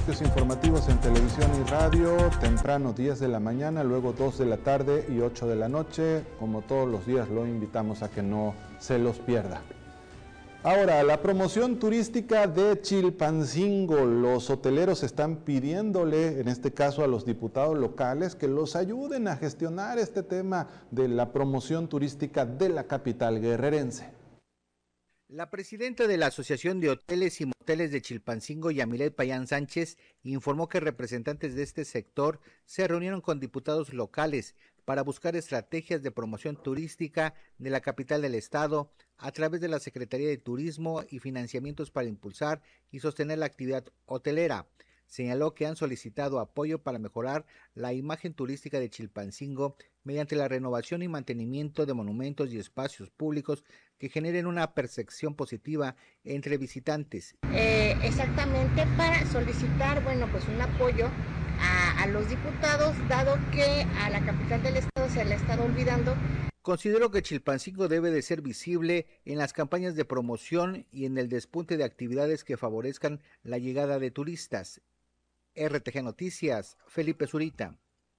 espacios informativos en televisión y radio, temprano 10 de la mañana, luego 2 de la tarde y 8 de la noche. Como todos los días, lo invitamos a que no se los pierda. Ahora, la promoción turística de Chilpancingo. Los hoteleros están pidiéndole, en este caso a los diputados locales, que los ayuden a gestionar este tema de la promoción turística de la capital guerrerense. La presidenta de la Asociación de Hoteles y Moteles de Chilpancingo, Yamilet Payán Sánchez, informó que representantes de este sector se reunieron con diputados locales para buscar estrategias de promoción turística de la capital del estado a través de la Secretaría de Turismo y financiamientos para impulsar y sostener la actividad hotelera. Señaló que han solicitado apoyo para mejorar la imagen turística de Chilpancingo mediante la renovación y mantenimiento de monumentos y espacios públicos que generen una percepción positiva entre visitantes. Exactamente, para solicitar, pues un apoyo a los diputados, dado que a la capital del estado se le ha estado olvidando. Considero que Chilpancingo debe de ser visible en las campañas de promoción y en el despunte de actividades que favorezcan la llegada de turistas. RTG Noticias, Felipe Zurita.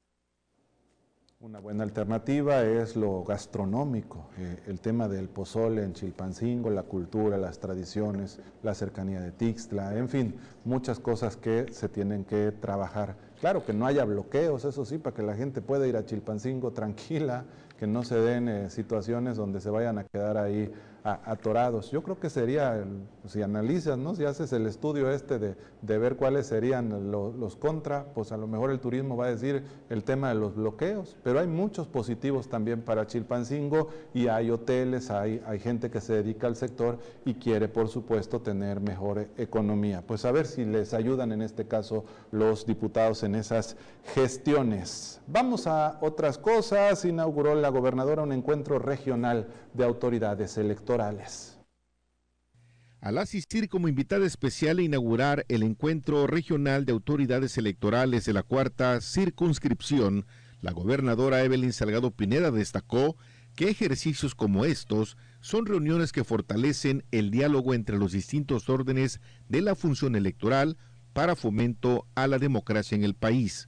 Una buena alternativa es lo gastronómico, el tema del pozole en Chilpancingo, la cultura, las tradiciones, la cercanía de Tixtla, en fin, muchas cosas que se tienen que trabajar. Claro, que no haya bloqueos, eso sí, para que la gente pueda ir a Chilpancingo tranquila, que no se den situaciones donde se vayan a quedar ahí atorados. Yo creo que sería, si analizas, ¿no? Si haces el estudio de ver cuáles serían los contra, pues a lo mejor el turismo va a decir el tema de los bloqueos, pero hay muchos positivos también para Chilpancingo y hay hoteles, hay gente que se dedica al sector y quiere, por supuesto, tener mejor economía. Pues a ver si les ayudan en este caso los diputados en esas gestiones. Vamos a otras cosas. Inauguró la gobernadora un encuentro regional de autoridades electorales. Al asistir como invitada especial a inaugurar el encuentro regional de autoridades electorales de la cuarta circunscripción, la gobernadora Evelyn Salgado Pineda destacó que ejercicios como estos son reuniones que fortalecen el diálogo entre los distintos órdenes de la función electoral para fomento a la democracia en el país.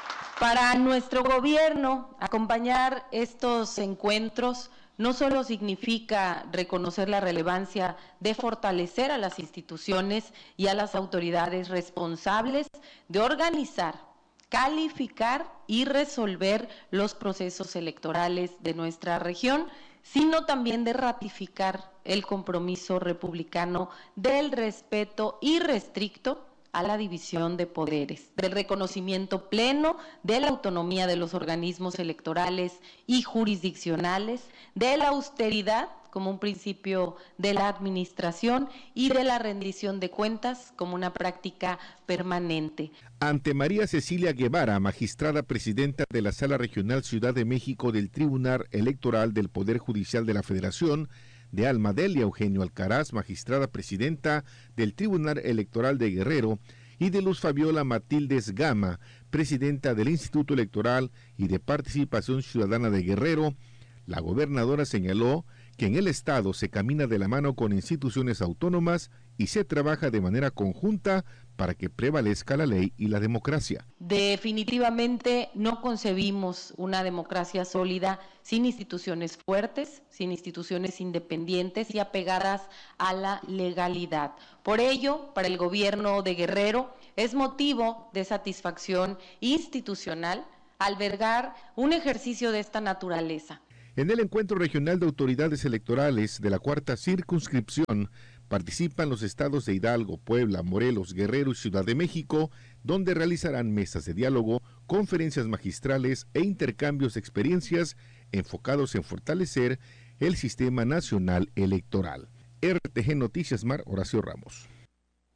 Para nuestro gobierno, acompañar estos encuentros no solo significa reconocer la relevancia de fortalecer a las instituciones y a las autoridades responsables de organizar, calificar y resolver los procesos electorales de nuestra región, sino también de ratificar el compromiso republicano del respeto irrestricto a la división de poderes, del reconocimiento pleno de la autonomía de los organismos electorales y jurisdiccionales, de la austeridad como un principio de la administración y de la rendición de cuentas como una práctica permanente. Ante María Cecilia Guevara, magistrada presidenta de la Sala Regional Ciudad de México del Tribunal Electoral del Poder Judicial de la Federación, de Alma Delia Eugenio Alcaraz, magistrada presidenta del Tribunal Electoral de Guerrero, y de Luz Fabiola Matildes Gama, presidenta del Instituto Electoral y de Participación Ciudadana de Guerrero, la gobernadora señaló que en el Estado se camina de la mano con instituciones autónomas y se trabaja de manera conjunta para que prevalezca la ley y la democracia. Definitivamente no concebimos una democracia sólida sin instituciones fuertes, sin instituciones independientes y apegadas a la legalidad. Por ello, para el gobierno de Guerrero es motivo de satisfacción institucional albergar un ejercicio de esta naturaleza. En el encuentro regional de autoridades electorales de la cuarta circunscripción participan los estados de Hidalgo, Puebla, Morelos, Guerrero y Ciudad de México, donde realizarán mesas de diálogo, conferencias magistrales e intercambios de experiencias enfocados en fortalecer el sistema nacional electoral. RTG Noticias Mar, Horacio Ramos.